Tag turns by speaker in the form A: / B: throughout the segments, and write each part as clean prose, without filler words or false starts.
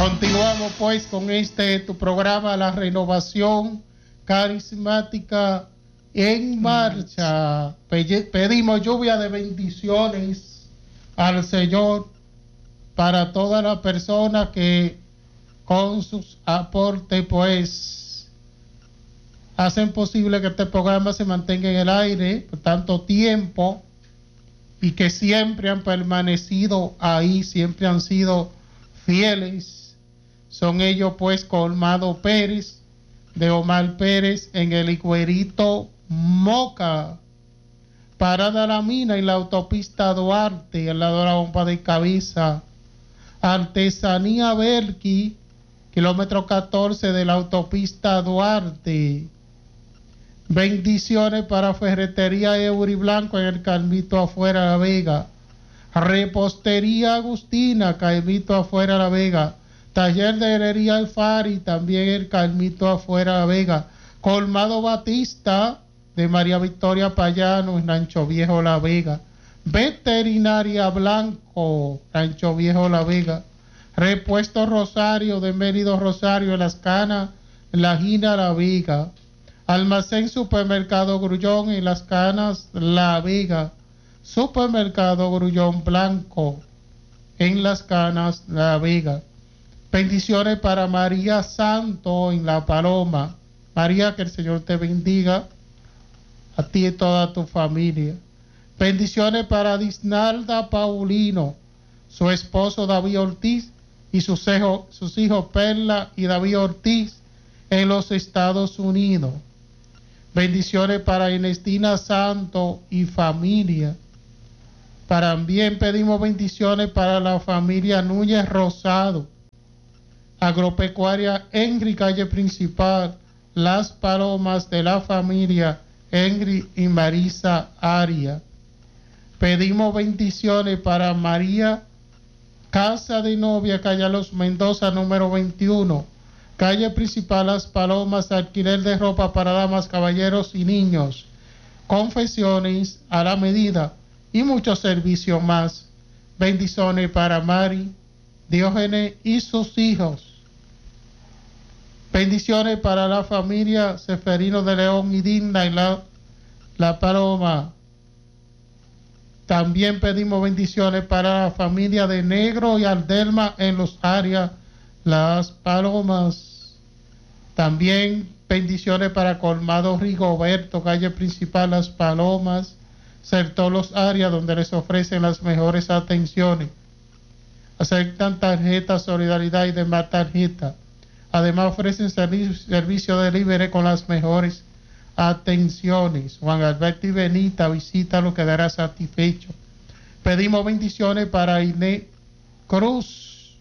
A: Continuamos pues con tu programa, La Renovación Carismática en Marcha. Pedimos lluvia de bendiciones al Señor para todas las personas que con sus aportes pues hacen posible que este programa se mantenga en el aire por tanto tiempo y que siempre han permanecido ahí, siempre han sido fieles. Son ellos pues Colmado Pérez, de Omar Pérez en el Higuerito Moca, Parada La Mina y la autopista Duarte, al lado de la bomba de cabeza, Artesanía Belki, kilómetro 14 de la autopista Duarte. Bendiciones para Ferretería Euri Blanco en el Carmito Afuera La Vega, Repostería Agustina, Carmito Afuera La Vega, Taller de Herrería Alfari, también el Carmito Afuera La Vega, Colmado Batista de María Victoria Payano en Rancho Viejo La Vega, Veterinaria Blanco, Rancho Viejo La Vega, Repuesto Rosario de Mérido Rosario en Las Canas, La Gina La Vega, Almacén Supermercado Grullón en Las Canas La Vega, Supermercado Grullón Blanco en Las Canas La Vega. Bendiciones para María Santo en La Paloma. María, que el Señor te bendiga a ti y toda tu familia. Bendiciones para Disnalda Paulino, su esposo David Ortiz y sus hijos Perla y David Ortiz en los Estados Unidos. Bendiciones para Ernestina Santo y familia. También pedimos bendiciones para la familia Núñez Rosado, Agropecuaria Henry, calle principal, Las Palomas, de la familia Henry y Marisa Aria. Pedimos bendiciones para María Casa de Novia, calle Los Mendoza, número 21, calle principal Las Palomas, alquiler de ropa para damas, caballeros y niños, confecciones a la medida y muchos servicios más. Bendiciones para Mari, Diógenes y sus hijos. Bendiciones para la familia Seferino de León y Digna y la Paloma. También pedimos bendiciones para la familia de Negro y Aldelma en los áreas Las Palomas. También bendiciones para Colmado Rigoberto, calle principal Las Palomas, Certó los áreas donde les ofrecen las mejores atenciones. Aceptan tarjetas Solidaridad y demás tarjetas. Además ofrecen servicio de delivery con las mejores atenciones. Juan Alberto y Benita, visítalo, quedará satisfecho. Pedimos bendiciones para Inés Cruz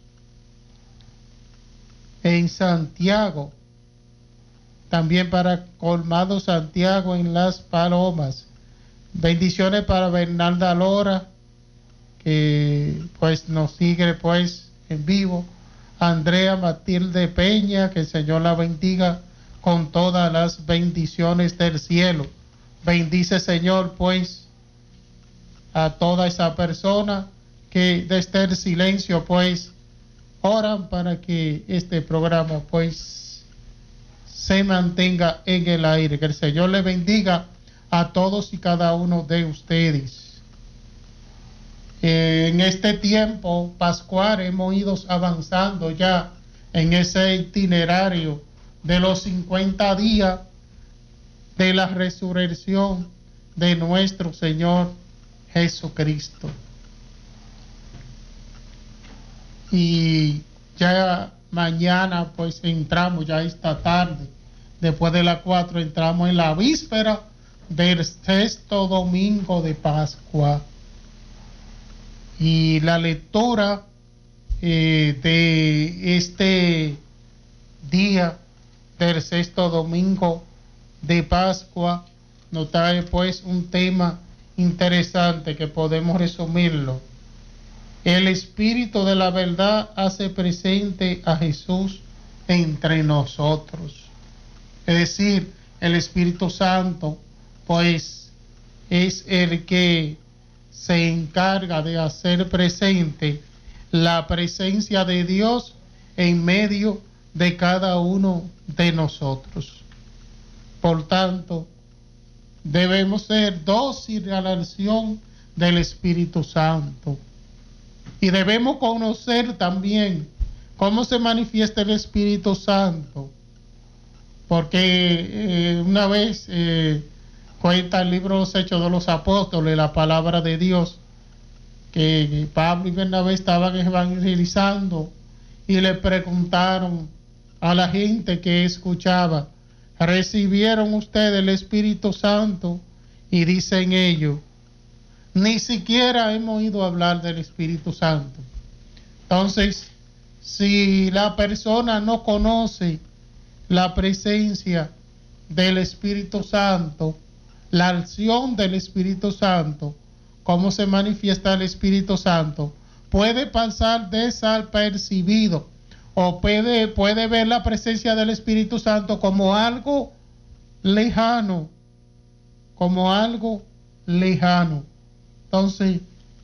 A: en Santiago. También para Colmado Santiago en Las Palomas. Bendiciones para Bernalda Lora, que pues nos sigue pues en vivo. Andrea Matilde Peña, que el Señor la bendiga con todas las bendiciones del cielo. Bendice, Señor, pues a toda esa persona que desde el silencio pues oran para que este programa pues se mantenga en el aire. Que el Señor le bendiga a todos y cada uno de ustedes. En este tiempo pascual hemos ido avanzando ya en ese itinerario de los 50 días de la resurrección de nuestro Señor Jesucristo. Y ya mañana pues entramos, ya esta tarde, después de las 4 entramos en la víspera del sexto domingo de Pascua. Y la lectura de este día del sexto domingo de Pascua nos trae pues un tema interesante que podemos resumirlo. El Espíritu de la verdad hace presente a Jesús entre nosotros. Es decir, el Espíritu Santo pues es el que se encarga de hacer presente la presencia de Dios en medio de cada uno de nosotros. Por tanto, debemos ser dóciles a la acción del Espíritu Santo. Y debemos conocer también cómo se manifiesta el Espíritu Santo. Porque una vez cuenta el libro de los Hechos de los Apóstoles, la palabra de Dios, que Pablo y Bernabé estaban evangelizando y le preguntaron a la gente que escuchaba: ¿recibieron ustedes el Espíritu Santo? Y dicen ellos: ni siquiera hemos oído hablar del Espíritu Santo. Entonces, si la persona no conoce la presencia del Espíritu Santo, la acción del Espíritu Santo, cómo se manifiesta el Espíritu Santo, puede pasar desapercibido, o puede ver la presencia del Espíritu Santo como algo lejano, Entonces,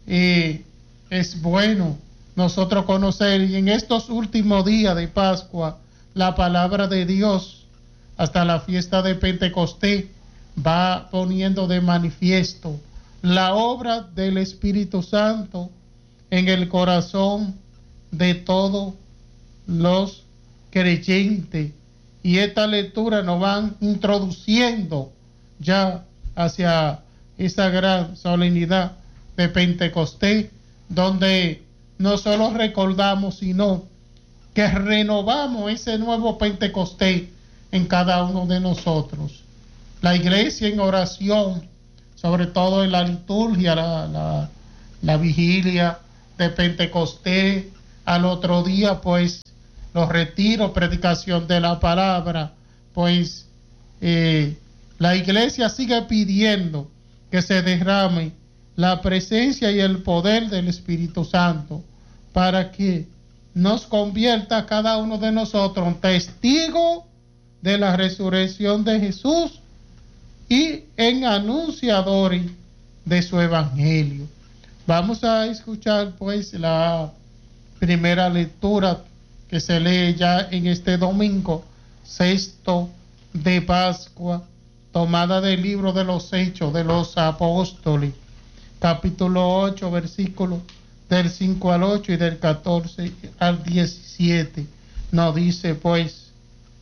A: es bueno nosotros conocer, y en estos últimos días de Pascua, la palabra de Dios, hasta la fiesta de Pentecostés, va poniendo de manifiesto la obra del Espíritu Santo en el corazón de todos los creyentes. Y esta lectura nos van introduciendo ya hacia esa gran solemnidad de Pentecostés, donde no solo recordamos, sino que renovamos ese nuevo Pentecostés en cada uno de nosotros. La iglesia en oración, sobre todo en la liturgia, la vigilia de Pentecostés, al otro día pues los retiros, predicación de la palabra, pues la iglesia sigue pidiendo que se derrame la presencia y el poder del Espíritu Santo para que nos convierta a cada uno de nosotros en testigo de la resurrección de Jesús y en anunciadores de su evangelio. Vamos a escuchar pues la primera lectura que se lee ya en este domingo 6 de Pascua, tomada del libro de los Hechos de los Apóstoles, capítulo 8, versículos del 5 al 8 y del 14 al 17. Nos dice pues: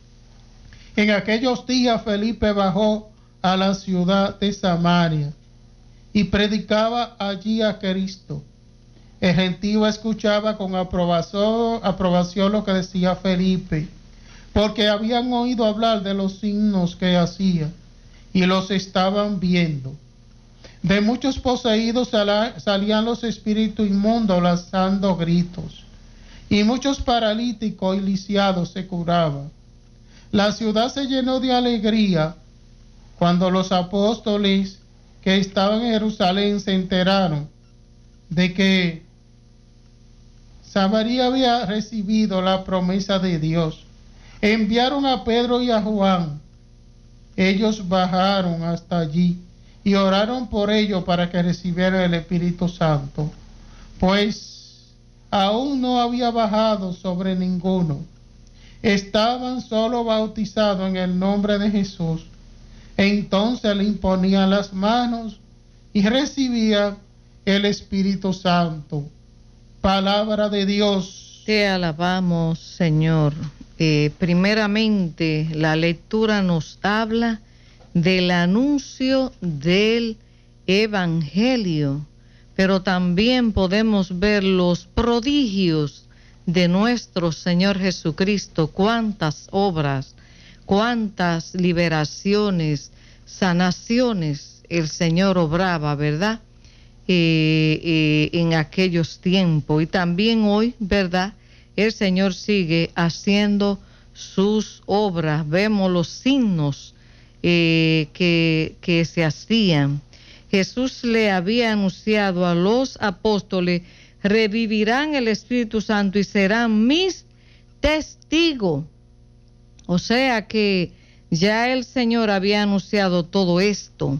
A: en aquellos días Felipe bajó a la ciudad de Samaria y predicaba allí a Cristo. El gentío escuchaba con aprobación lo que decía Felipe, porque habían oído hablar de los signos que hacía y los estaban viendo. De muchos poseídos salían los espíritus inmundos lanzando gritos, y muchos paralíticos y lisiados se curaban. La ciudad se llenó de alegría cuando los apóstoles que estaban en Jerusalén se enteraron de que Samaria había recibido la promesa de Dios. Enviaron a Pedro y a Juan. Ellos bajaron hasta allí y oraron por ellos para que recibieran el Espíritu Santo, pues aún no había bajado sobre ninguno. Estaban solo bautizados en el nombre de Jesús. Entonces le imponían las manos y recibían el Espíritu Santo. Palabra de Dios.
B: Te alabamos, Señor. Primeramente, la lectura nos habla del anuncio del Evangelio, pero también podemos ver los prodigios de nuestro Señor Jesucristo. Cuántas obras, cuántas liberaciones, sanaciones el Señor obraba, ¿verdad? En aquellos tiempos. Y también hoy, ¿verdad? El Señor sigue haciendo sus obras. Vemos los signos que se hacían. Jesús le había anunciado a los apóstoles: revivirán el Espíritu Santo y serán mis testigos. O sea que ya el Señor había anunciado todo esto.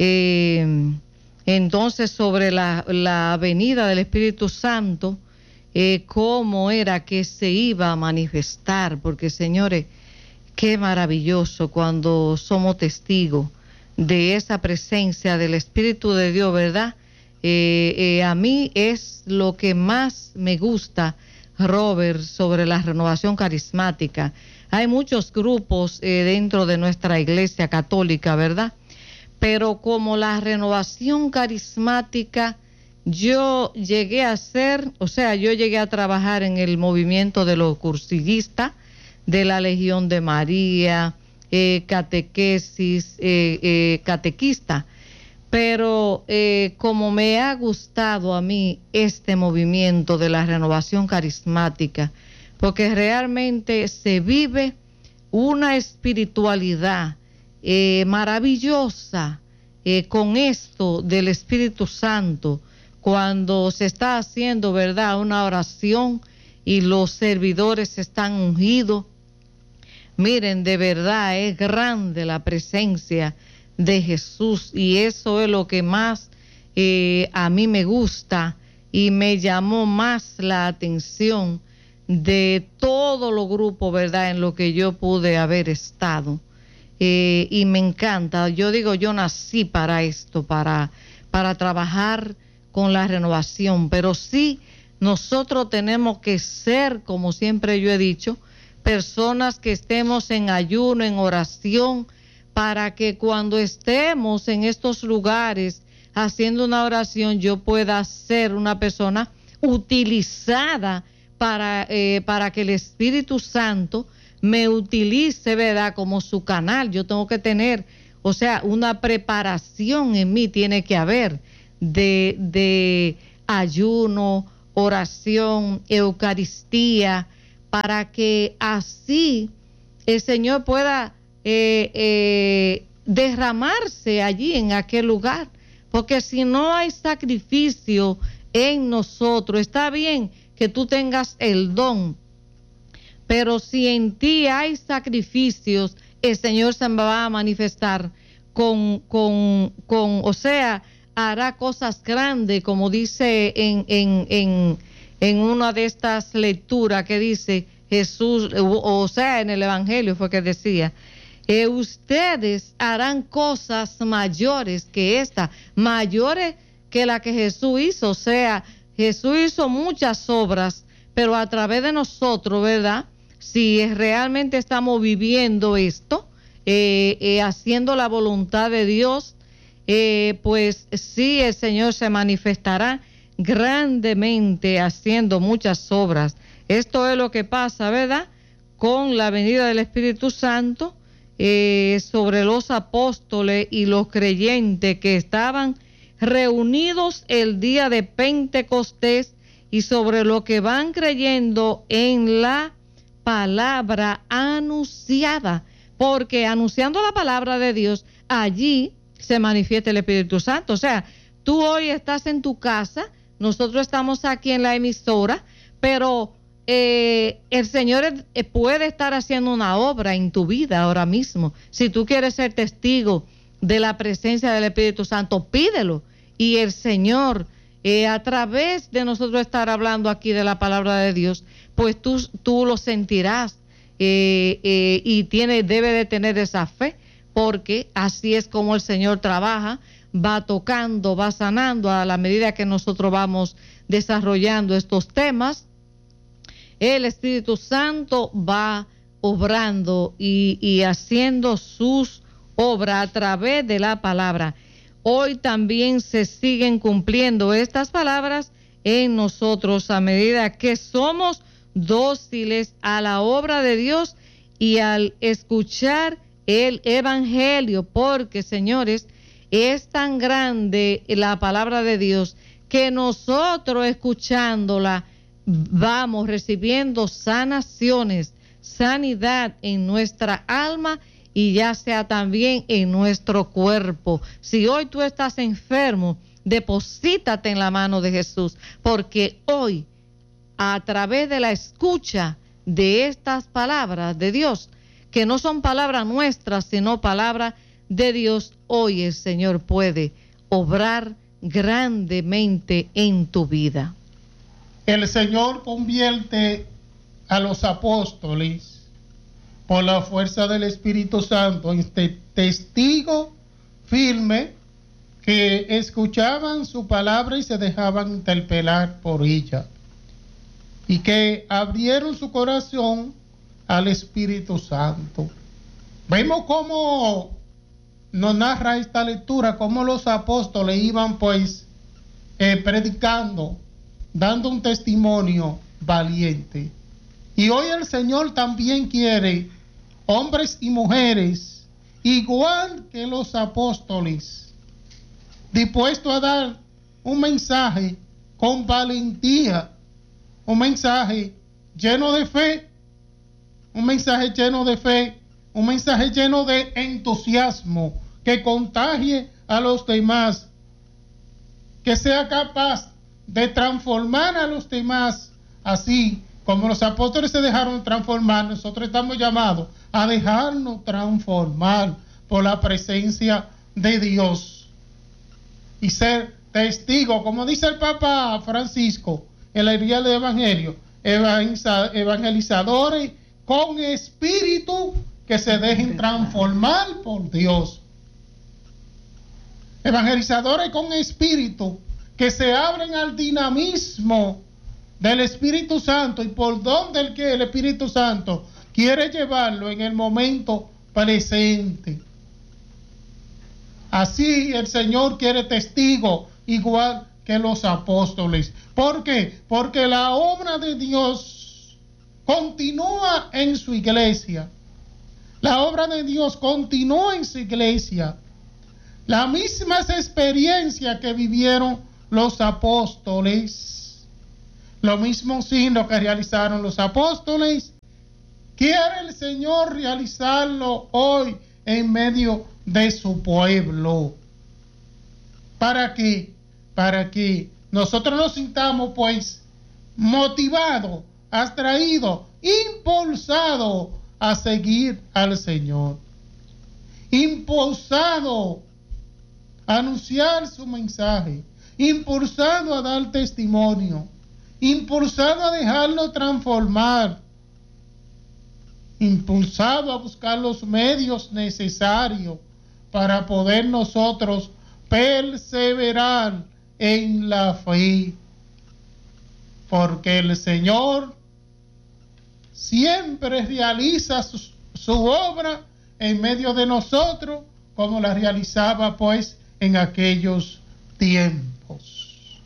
B: Entonces, sobre la venida del Espíritu Santo, cómo era que se iba a manifestar, porque señores, qué maravilloso cuando somos testigos de esa presencia del Espíritu de Dios, ¿verdad? A mí es lo que más me gusta, Robert, sobre la renovación carismática. Hay muchos grupos dentro de nuestra iglesia católica, ¿verdad? Pero como la renovación carismática, yo llegué a trabajar en el movimiento de los cursillistas, de la Legión de María, catequesis, catequista. Pero como me ha gustado a mí este movimiento de la renovación carismática, porque realmente se vive una espiritualidad maravillosa con esto del Espíritu Santo, cuando se está haciendo, ¿verdad?, una oración y los servidores están ungidos. Miren, de verdad es grande la presencia de Jesús, y eso es lo que más a mí me gusta y me llamó más la atención de todos los grupos, ¿verdad?, en lo que yo pude haber estado. Y me encanta. Yo digo, yo nací para esto, para trabajar con la renovación, pero sí nosotros tenemos que ser, como siempre yo he dicho, personas que estemos en ayuno, en oración, para que cuando estemos en estos lugares haciendo una oración, yo pueda ser una persona utilizada para que el Espíritu Santo me utilice, ¿verdad?, como su canal. Yo tengo que tener, o sea, una preparación en mí tiene que haber de ayuno, oración, Eucaristía, para que así el Señor pueda derramarse allí en aquel lugar. Porque si no hay sacrificio en nosotros, está bien que tú tengas el don, pero si en ti hay sacrificios, el Señor se va a manifestar o sea, hará cosas grandes, como dice en una de estas lecturas que dice Jesús, o sea, en el Evangelio fue que decía, ustedes harán cosas mayores que esta, mayores que la que Jesús hizo. O sea, Jesús hizo muchas obras, pero a través de nosotros, ¿verdad?, si realmente estamos viviendo esto, haciendo la voluntad de Dios, pues sí, el Señor se manifestará grandemente haciendo muchas obras. Esto es lo que pasa, ¿verdad?, con la venida del Espíritu Santo sobre los apóstoles y los creyentes que estaban reunidos el día de Pentecostés, y sobre lo que van creyendo en la palabra anunciada, porque anunciando la palabra de Dios, allí se manifiesta el Espíritu Santo. O sea, tú hoy estás en tu casa, nosotros estamos aquí en la emisora, pero el Señor puede estar haciendo una obra en tu vida ahora mismo. Si tú quieres ser testigo de la presencia del Espíritu Santo, pídelo, y el Señor, a través de nosotros estar hablando aquí de la palabra de Dios, pues tú lo sentirás, y debe de tener esa fe, porque así es como el Señor trabaja, va tocando, va sanando a la medida que nosotros vamos desarrollando estos temas. El Espíritu Santo va obrando y haciendo sus obras a través de la palabra. Hoy también se siguen cumpliendo estas palabras en nosotros a medida que somos dóciles a la obra de Dios y al escuchar el Evangelio, porque, señores, es tan grande la palabra de Dios que nosotros escuchándola vamos recibiendo sanaciones, sanidad en nuestra alma y ya sea también en nuestro cuerpo. Si hoy tú estás enfermo, deposítate en la mano de Jesús, porque hoy, a través de la escucha de estas palabras de Dios, que no son palabras nuestras, sino palabras de Dios, hoy el Señor puede obrar grandemente en tu vida.
A: el Señor convierte a los apóstoles por la fuerza del Espíritu Santo en testigo firme que escuchaban su palabra y se dejaban interpelar por ella, y que abrieron su corazón al Espíritu Santo. Vemos cómo nos narra esta lectura, cómo los apóstoles iban pues predicando, dando un testimonio valiente. Y hoy el Señor también quiere hombres y mujeres, igual que los apóstoles, dispuestos a dar un mensaje con valentía, un mensaje lleno de fe, un mensaje lleno de fe, un mensaje lleno de entusiasmo, que contagie a los demás, que sea capaz de transformar a los demás, así como los apóstoles se dejaron transformar. Nosotros estamos llamados a dejarnos transformar por la presencia de Dios y ser testigos, como dice el Papa Francisco en la Evangelio del Evangelio, evangelizadores con espíritu que se dejen transformar por Dios. Evangelizadores con espíritu que se abren al dinamismo del Espíritu Santo y por donde el Espíritu Santo quiere llevarlo en el momento presente. Así el Señor quiere testigos igual que los apóstoles. ¿Por qué? Porque la obra de Dios continúa en su iglesia. La obra de Dios continúa en su iglesia. Las mismas experiencias que vivieron los apóstoles, los mismos signos que realizaron los apóstoles, quiere el Señor realizarlo hoy en medio de su pueblo. ¿Para qué? Para que nosotros nos sintamos pues motivados, atraídos, impulsados a seguir al Señor, impulsados a anunciar su mensaje, impulsados a dar testimonio, impulsados a dejarlo transformar, impulsados a buscar los medios necesarios para poder nosotros perseverar en la fe, porque el Señor siempre realiza su obra en medio de nosotros, como la realizaba pues en aquellos tiempos.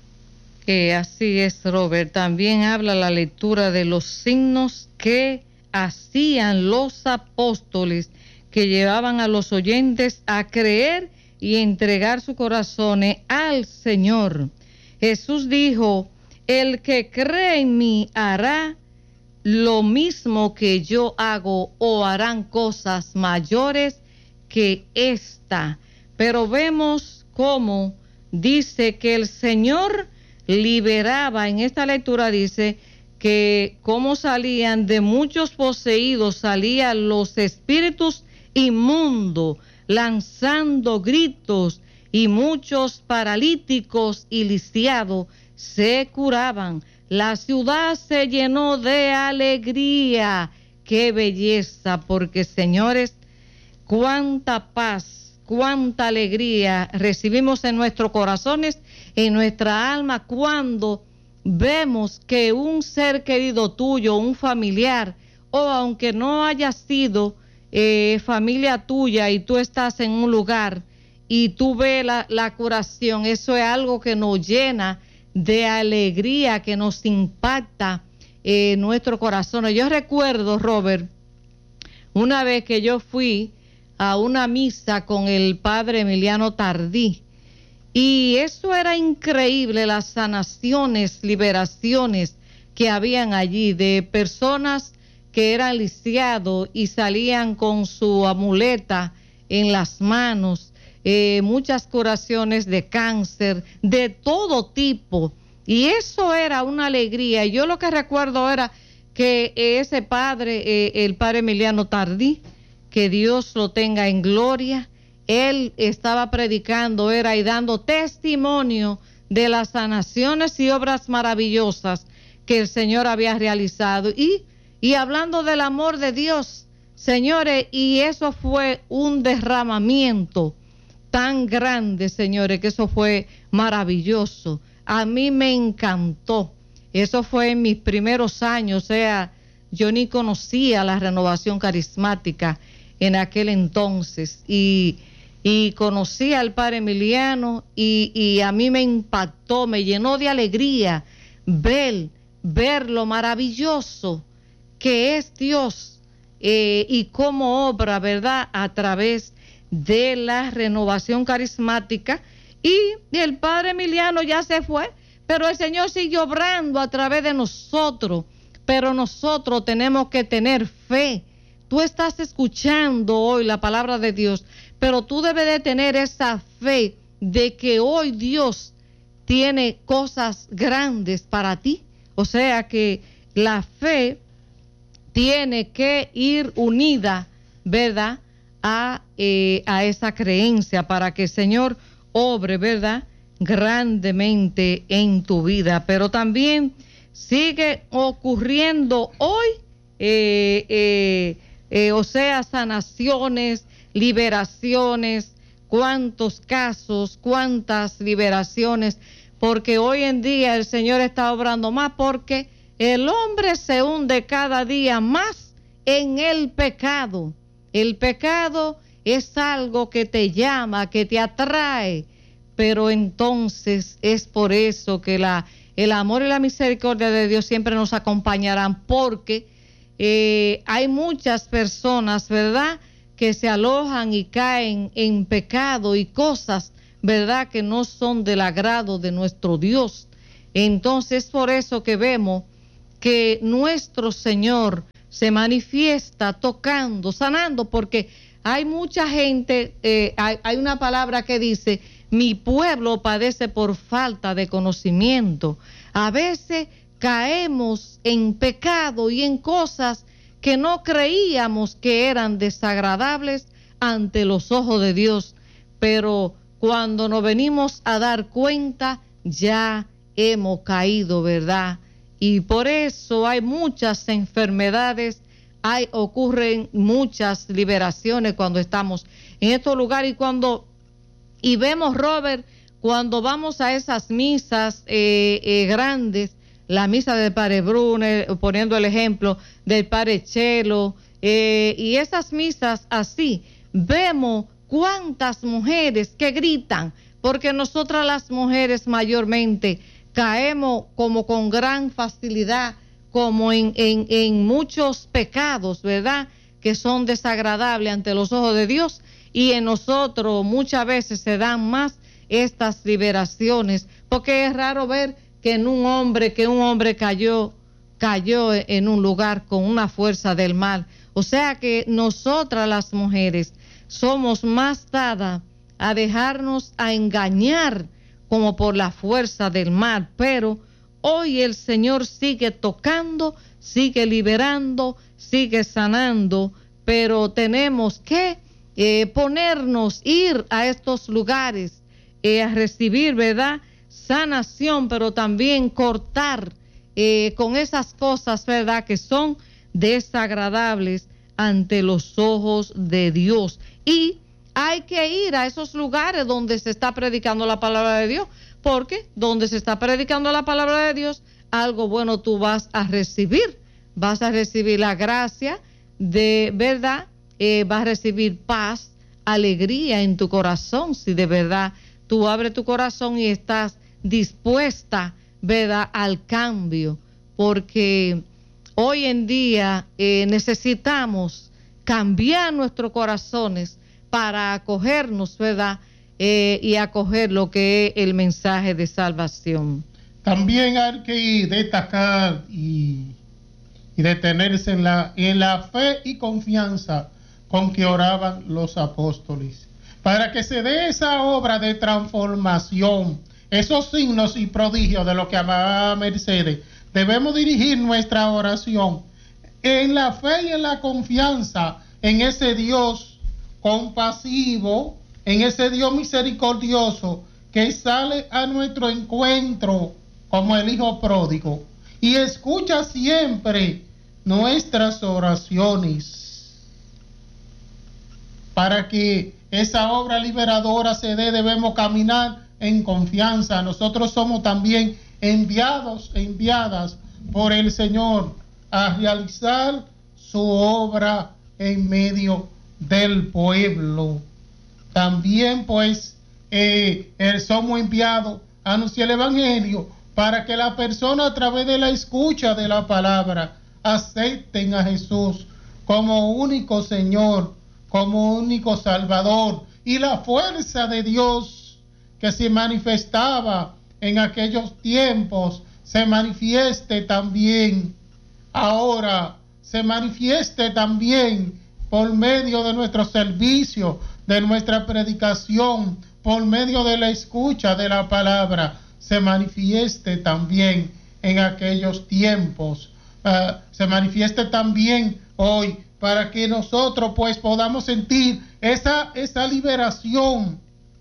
B: Así es, Robert. También habla la lectura de los signos que hacían los apóstoles, que llevaban a los oyentes a creer y entregar sus corazones al Señor. Jesús dijo: el que cree en mí hará lo mismo que yo hago, o harán cosas mayores que esta. Pero vemos cómo dice que el Señor liberaba. En esta lectura dice que cómo salían de muchos poseídos, salían los espíritus inmundos, lanzando gritos, y muchos paralíticos y lisiados se curaban. La ciudad se llenó de alegría. ¡Qué belleza! Porque, señores, cuánta paz, cuánta alegría recibimos en nuestros corazones, en nuestra alma, cuando vemos que un ser querido tuyo, un familiar, o aunque no haya sido familia tuya, y tú estás en un lugar y tú ves la curación, eso es algo que nos llena de alegría, que nos impacta nuestro corazón. Yo recuerdo, Robert, una vez que yo fui a una misa con el padre Emiliano Tardí, y eso era increíble, las sanaciones, liberaciones que habían allí de personas que eran lisiados y salían con su amuleta en las manos, muchas curaciones de cáncer, de todo tipo, y eso era una alegría. Yo lo que recuerdo era que ese padre, el padre Emiliano Tardí, que Dios lo tenga en gloria, él estaba predicando, y dando testimonio de las sanaciones y obras maravillosas que el Señor había realizado. Y hablando del amor de Dios, señores, y eso fue un derramamiento tan grande, señores, que eso fue maravilloso. A mí me encantó. Eso fue en mis primeros años, o sea, yo ni conocía la renovación carismática en aquel entonces. Y conocí al Padre Emiliano y a mí me impactó, me llenó de alegría ver lo maravilloso que es Dios y cómo obra, ¿verdad?, a través de la renovación carismática. Y el Padre Emiliano ya se fue, pero el Señor sigue obrando a través de nosotros, pero nosotros tenemos que tener fe. Tú estás escuchando hoy la palabra de Dios, pero tú debes de tener esa fe de que hoy Dios tiene cosas grandes para ti. O sea que la fe tiene que ir unida, ¿verdad?, a esa creencia para que el Señor obre, ¿verdad?, grandemente en tu vida. Pero también sigue ocurriendo hoy, o sea, sanaciones, liberaciones, cuántos casos, cuántas liberaciones, porque hoy en día el Señor está obrando más, porque el hombre se hunde cada día más en el pecado. El pecado es algo que te llama, que te atrae, pero entonces es por eso que el amor y la misericordia de Dios siempre nos acompañarán, porque hay muchas personas, ¿verdad?, que se alojan y caen en pecado y cosas, ¿verdad?, que no son del agrado de nuestro Dios. Entonces, por eso que vemos que nuestro Señor se manifiesta tocando, sanando, porque hay mucha gente, hay una palabra que dice, mi pueblo padece por falta de conocimiento. A veces caemos en pecado y en cosas que no creíamos que eran desagradables ante los ojos de Dios, pero cuando nos venimos a dar cuenta, ya hemos caído, ¿verdad? Y por eso hay muchas enfermedades, ocurren muchas liberaciones cuando estamos en estos lugares. Y vemos, Robert, cuando vamos a esas misas grandes, la misa del Padre Brunner, poniendo el ejemplo del Padre Chelo, y esas misas así, vemos cuántas mujeres que gritan, porque nosotras las mujeres mayormente caemos como con gran facilidad, como en muchos pecados, ¿verdad?, que son desagradables ante los ojos de Dios, y en nosotros muchas veces se dan más estas liberaciones, porque es raro ver que un hombre cayó en un lugar con una fuerza del mal. O sea que nosotras las mujeres somos más dadas a dejarnos a engañar como por la fuerza del mal, pero hoy el Señor sigue tocando, sigue liberando, sigue sanando, pero tenemos que ir a estos lugares a recibir, ¿verdad?, sanación, pero también cortar con esas cosas, ¿verdad?, que son desagradables ante los ojos de Dios. Y hay que ir a esos lugares donde se está predicando la palabra de Dios, porque donde se está predicando la palabra de Dios, algo bueno tú vas a recibir la gracia de verdad, vas a recibir paz, alegría en tu corazón, si de verdad tú abres tu corazón y estás dispuesta, ¿verdad?, al cambio, porque hoy en día necesitamos cambiar nuestros corazones para acogernos, ¿verdad?, y acoger lo que es el mensaje de salvación.
A: También hay que destacar y detenerse en la fe y confianza con que oraban los apóstoles, para que se dé esa obra de transformación, esos signos y prodigios de lo que amaba Mercedes. Debemos dirigir nuestra oración en la fe y en la confianza en ese Dios compasivo, en ese Dios misericordioso que sale a nuestro encuentro como el Hijo pródigo y escucha siempre nuestras oraciones. Para que esa obra liberadora se dé, debemos caminar en confianza. Nosotros somos también enviados e enviadas por el Señor a realizar su obra en medio del pueblo. También pues somos enviados a anunciar el Evangelio para que la persona, a través de la escucha de la palabra, acepten a Jesús como único Señor, como único Salvador, y la fuerza de Dios que se manifestaba en aquellos tiempos se manifieste también ahora, se manifieste también por medio de nuestro servicio, de nuestra predicación, por medio de la escucha de la palabra, se manifieste también en aquellos tiempos, se manifieste también hoy, para que nosotros pues podamos sentir esa liberación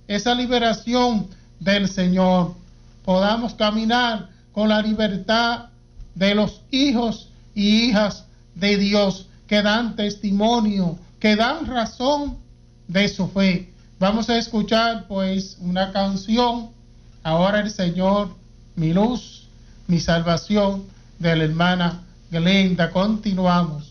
A: del Señor, podamos caminar con la libertad de los hijos y hijas de Dios, que dan testimonio, que dan razón de su fe. Vamos a escuchar pues una canción, Ahora el Señor, mi luz, mi salvación, de la hermana Glenda. Continuamos.